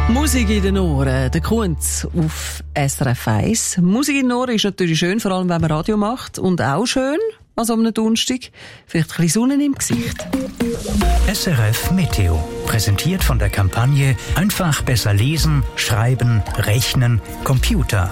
Musik in den Ohren, der Kunz auf SRF 1. Musik in den Ohren ist natürlich schön, vor allem wenn man Radio macht. Und auch schön, an so einem Donnerstag, vielleicht ein bisschen Sonne im Gesicht. SRF Meteo, präsentiert von der Kampagne Einfach besser lesen, schreiben, rechnen, Computer.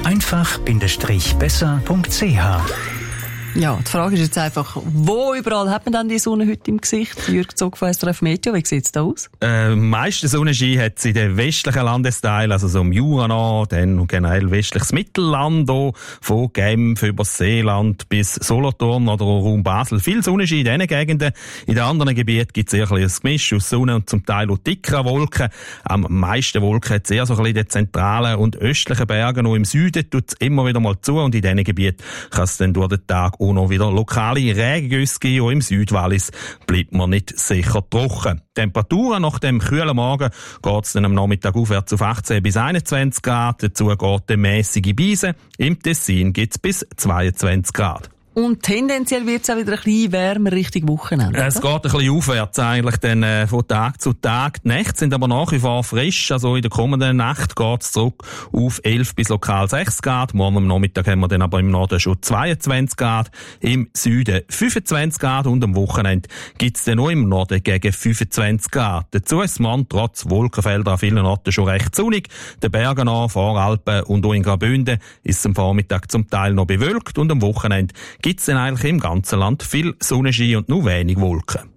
Einfach-besser.ch. Ja, die Frage ist jetzt einfach, wo überall hat man dann die Sonne heute im Gesicht? Jürg Zog von SRF Meteo, wie sieht es da aus? Meisten Sonnenschein hat es in den westlichen Landesteilen, also so im Jura noch, dann generell westliches Mittelland, auch, von Genf über das Seeland bis Solothurn oder Raum Basel. Viel Sonnenschein in diesen Gegenden. In den anderen Gebieten gibt es eher ein Gemisch aus Sonne und zum Teil auch dickeren Wolken. Am meisten Wolken hat es eher so ein bisschen in den zentralen und östlichen Bergen. Auch im Süden tut es immer wieder mal zu und in diesen Gebieten kann es dann durch den Tag auch noch wieder lokale Regengüsse geben. Auch im Südwallis bleibt man nicht sicher trocken. Temperaturen nach dem kühlen Morgen geht es dann am Nachmittag aufwärts auf 18 bis 21 Grad. Dazu geht eine mäßige Beise. Im Tessin gibt es bis 22 Grad. Und tendenziell wird es auch wieder ein bisschen wärmer Richtung Wochenende. Es geht ein bisschen aufwärts eigentlich, dann von Tag zu Tag. Die Nächte sind aber nach wie vor frisch. Also in der kommenden Nacht geht es zurück auf 11 bis lokal 6 Grad. Morgen am Nachmittag haben wir dann aber im Norden schon 22 Grad. Im Süden 25 Grad und am Wochenende gibt es dann noch im Norden gegen 25 Grad. Dazu ist morgen trotz Wolkenfelder an vielen Orten schon recht sonnig. Den Bergen an, Voralpen und auch in Graubünden ist es am Vormittag zum Teil noch bewölkt und am Wochenende gibt es denn eigentlich im ganzen Land viel Sonnenschein und nur wenig Wolken.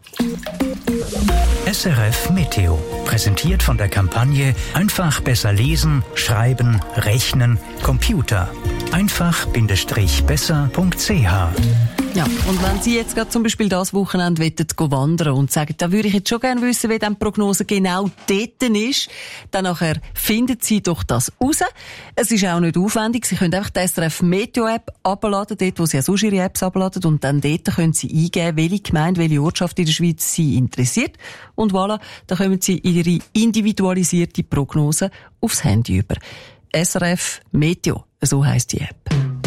SRF Meteo, präsentiert von der Kampagne Einfach besser lesen, schreiben, rechnen, Computer. Einfach-besser.ch. Ja, und wenn Sie jetzt gerade zum Beispiel das Wochenende wandern und sagen, da würde ich jetzt schon gerne wissen, wie diese Prognose genau dort ist, dann nachher finden Sie doch das raus. Es ist auch nicht aufwendig. Sie können einfach die SRF Meteo App abladen, dort wo Sie ja sonst Ihre Apps abladen, und dann dort können Sie eingeben, welche Gemeinde, welche Ortschaft in der Schweiz Sie interessiert. Und voilà, da kommen Sie Ihre individualisierte Prognose aufs Handy über. SRF Meteo, so heisst die App.